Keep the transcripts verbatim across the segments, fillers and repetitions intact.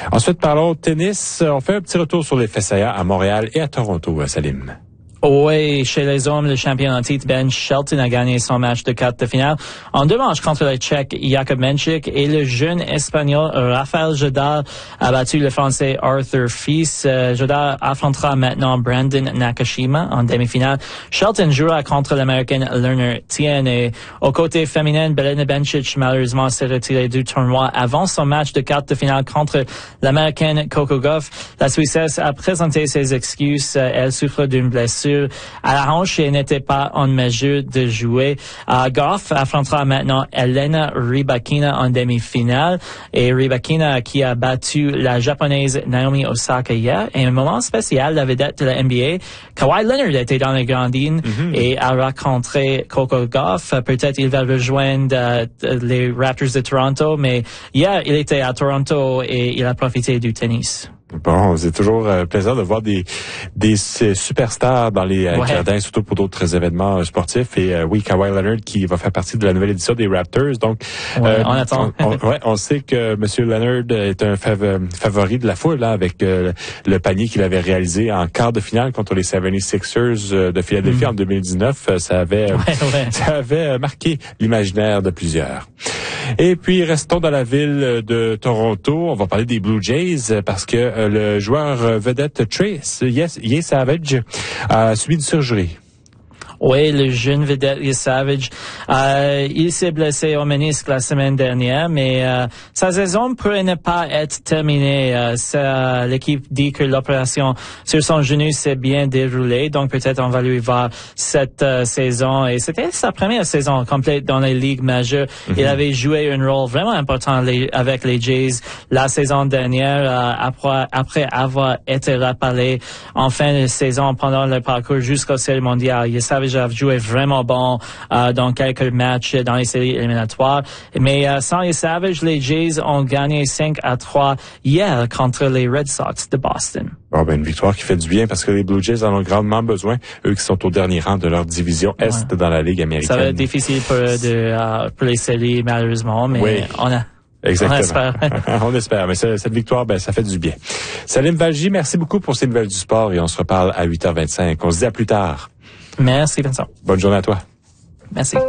Ensuite, parlons tennis. On fait un petit retour sur les faits saillants à Montréal et à Toronto, Salim. Oui, chez les hommes, le champion en titre Ben Shelton a gagné son match de quart de finale en deux manches contre le Tchèque Jakub Menchik et le jeune Espagnol Rafael Nadal a battu le Français Arthur Fils. Euh, Nadal affrontera maintenant Brandon Nakashima en demi-finale. Shelton jouera contre l'Américaine Lerner Tien et au côté féminin, Belena Bencic malheureusement s'est retirée du tournoi avant son match de quart de finale contre l'Américaine Coco Gauff. La Suissesse a présenté ses excuses. Elle souffre d'une blessure à la hanche et n'était pas en mesure de jouer. Uh, Goff affrontera maintenant Elena Rybakina en demi-finale et Rybakina qui a battu la japonaise Naomi Osaka hier. Et un moment spécial, la vedette de la N B A, Kawhi Leonard était dans les gradines mm-hmm. et a rencontré Coco Gauff. Peut-être il va rejoindre uh, les Raptors de Toronto, mais hier il était à Toronto et il a profité du tennis. Bon, c'est toujours euh, plaisant de voir des des superstars dans les euh, ouais. jardins, surtout pour d'autres événements euh, sportifs. Et euh, oui, Kawhi Leonard qui va faire partie de la nouvelle édition des Raptors. Donc, ouais, euh, on attend. on, on, ouais, on sait que Monsieur Leonard est un fav- favori de la foule là, avec euh, le panier qu'il avait réalisé en quart de finale contre les soixante-sixers de Philadelphie mm. en deux mille dix-neuf. Ça avait, ouais, ouais. ça avait marqué l'imaginaire de plusieurs. Et puis, restons dans la ville de Toronto. On va parler des Blue Jays parce que euh, le joueur vedette Trace yes, Yes Savage a subi une surgerie. Oui, le jeune vedette Yes Savage, euh, il s'est blessé au ménisque la semaine dernière, mais euh, sa saison pourrait ne pas être terminée. Euh, ça, l'équipe dit que l'opération sur son genou s'est bien déroulée, donc peut-être on va lui voir cette euh, saison. Et c'était sa première saison complète dans les ligues majeures. Mm-hmm. Il avait joué un rôle vraiment important les, avec les Jays la saison dernière, euh, après, après avoir été rappelé en fin de saison pendant le parcours jusqu'au Série mondiale. Yes Savage a joué vraiment bon euh, dans quelques matchs dans les séries éliminatoires. Mais euh, sans Yes Savage, les Jays ont gagné cinq à trois hier contre les Red Sox de Boston. Bon, ben, une victoire qui fait du bien parce que les Blue Jays en ont grandement besoin. Eux qui sont au dernier rang de leur division Est ouais. dans la Ligue américaine. Ça va être difficile pour, de, euh, pour les séries, malheureusement, mais oui. on a... Exactement. On espère. on espère. Mais cette victoire, ben, ça fait du bien. Salim Valji, merci beaucoup pour ces nouvelles du sport et on se reparle à huit heures vingt-cinq. On se dit à plus tard. Merci, Vincent. Bonne journée à toi. Merci.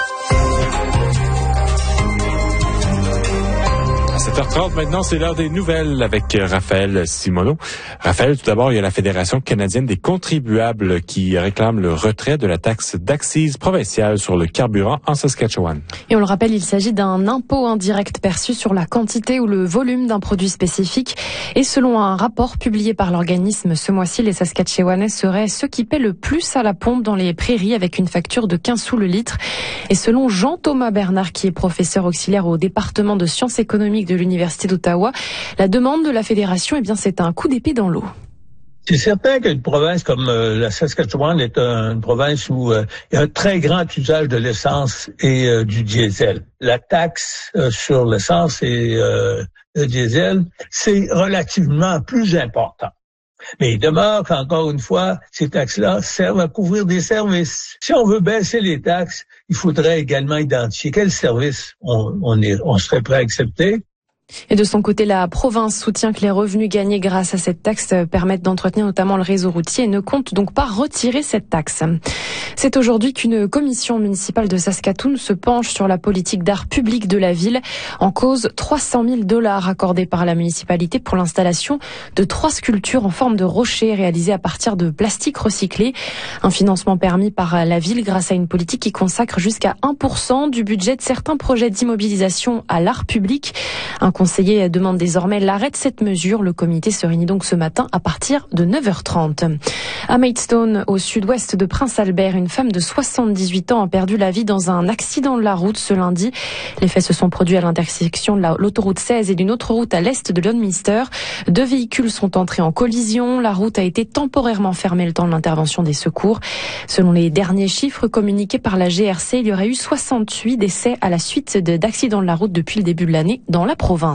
sept heures trente maintenant, c'est l'heure des nouvelles avec Raphaël Simoneau. Raphaël, tout d'abord, il y a la Fédération canadienne des contribuables qui réclame le retrait de la taxe d'accise provinciale sur le carburant en Saskatchewan. Et on le rappelle, il s'agit d'un impôt indirect perçu sur la quantité ou le volume d'un produit spécifique. Et selon un rapport publié par l'organisme ce mois-ci, les Saskatchewanais seraient ceux qui paient le plus à la pompe dans les prairies avec une facture de quinze sous le litre. Et selon Jean-Thomas Bernard, qui est professeur auxiliaire au département de sciences économiques de l'Université d'Ottawa, la demande de la Fédération, eh bien, c'est un coup d'épée dans l'eau. C'est certain qu'une province comme euh, la Saskatchewan est un, une province où euh, il y a un très grand usage de l'essence et euh, du diesel. La taxe euh, sur l'essence et euh, le diesel, c'est relativement plus important. Mais il demeure qu'encore une fois, ces taxes-là servent à couvrir des services. Si on veut baisser les taxes, il faudrait également identifier quels services on, on, est, on serait prêt à accepter. Et de son côté, la province soutient que les revenus gagnés grâce à cette taxe permettent d'entretenir notamment le réseau routier et ne compte donc pas retirer cette taxe. C'est aujourd'hui qu'une commission municipale de Saskatoon se penche sur la politique d'art public de la ville. En cause, trois cent mille dollars accordés par la municipalité pour l'installation de trois sculptures en forme de rocher réalisées à partir de plastique recyclé. Un financement permis par la ville grâce à une politique qui consacre jusqu'à un pour cent du budget de certains projets d'immobilisation à l'art public. Un conseiller demande désormais l'arrêt de cette mesure. Le comité se réunit donc ce matin à partir de neuf heures trente. À Maidstone, au sud-ouest de Prince-Albert, une femme de soixante-dix-huit ans a perdu la vie dans un accident de la route ce lundi. Les faits se sont produits à l'intersection de l'autoroute seize et d'une autre route à l'est de Lloydminster. Deux véhicules sont entrés en collision. La route a été temporairement fermée le temps de l'intervention des secours. Selon les derniers chiffres communiqués par la G R C, il y aurait eu soixante-huit décès à la suite d'accidents de la route depuis le début de l'année dans la province.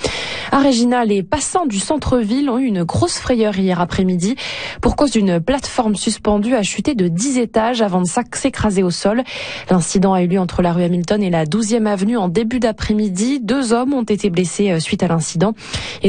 À Regina, les passants du centre-ville ont eu une grosse frayeur hier après-midi pour cause d'une plateforme suspendue a chuté de dix étages avant de s'écraser au sol. L'incident a eu lieu entre la rue Hamilton et la douzième avenue en début d'après-midi. Deux hommes ont été blessés suite à l'incident. Et